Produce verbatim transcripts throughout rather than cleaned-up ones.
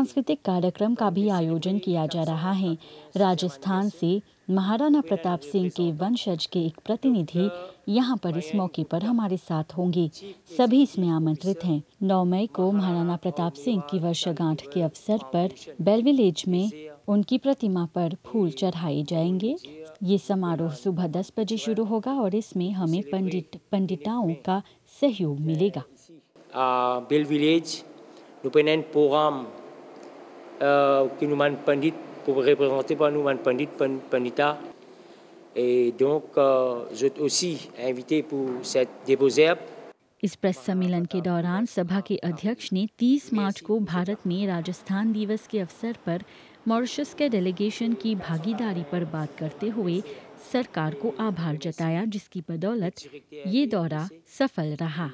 सांस्कृतिक कार्यक्रम का भी आयोजन किया जा रहा है। राजस्थान से महाराणा प्रताप सिंह के वंशज के एक प्रतिनिधि यहाँ पर इस मौके पर हमारे साथ होंगे। सभी इसमें आमंत्रित हैं। नौ मई को महाराणा प्रताप सिंह की वर्षगांठ के अवसर पर बेल विलेज में उनकी प्रतिमा पर फूल चढ़ाए जाएंगे। ये समारोह सुबह दस बजे शुरू होगा और इसमें हमें पंडित पंडिताओं का सहयोग मिलेगा। À Belle Village, nous prenons un programme euh, qui nous demande pandit pour représenter par nous pandit pandita. Et donc, euh, je suis aussi invité pour cette déposée. इस प्रेस सम्मेलन के दौरान सभा के अध्यक्ष ने तीस मार्च को भारत में राजस्थान दिवस के अवसर पर मॉरिशस के डेलीगेशन की भागीदारी पर बात करते हुए सरकार को आभार जताया, जिसकी बदौलत ये दौरा सफल रहा।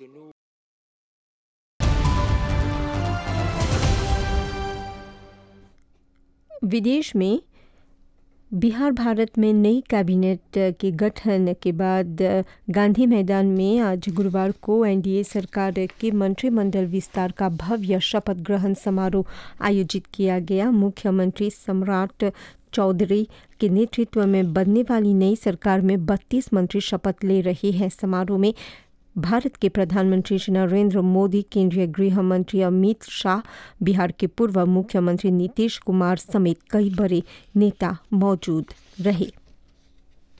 विदेश में बिहार भारत में नई कैबिनेट के गठन के बाद गांधी मैदान में आज गुरुवार को एनडीए सरकार के मंत्रिमंडल विस्तार का भव्य शपथ ग्रहण समारोह आयोजित किया गया। मुख्यमंत्री सम्राट चौधरी के नेतृत्व में बनने वाली नई सरकार में बत्तीस मंत्री शपथ ले रहे हैं। समारोह में भारत के प्रधानमंत्री श्री नरेंद्र मोदी, केंद्रीय गृह मंत्री अमित शाह, बिहार के पूर्व मुख्यमंत्री नीतीश कुमार समेत कई बड़े नेता मौजूद रहे।